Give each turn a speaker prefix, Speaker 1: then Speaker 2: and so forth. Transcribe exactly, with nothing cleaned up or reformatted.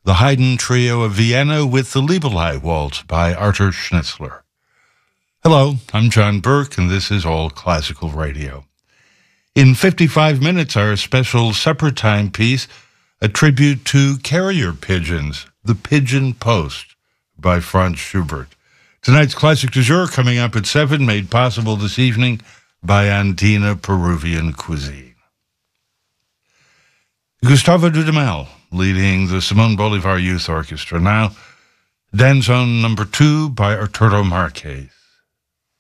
Speaker 1: the Haydn Trio of Vienna with the Liebelei Waltz by Arthur Schnitzler. Hello, I'm John Burke, and this is All Classical Radio. In fifty-five minutes, our special supper time piece, a tribute to carrier pigeons, The Pigeon Post by Franz Schubert. Tonight's classic du jour coming up at seven, made possible this evening by Andina Peruvian Cuisine. Gustavo Dudamel leading the Simon Bolivar Youth Orchestra. Now, Danzón number two by Arturo Marquez.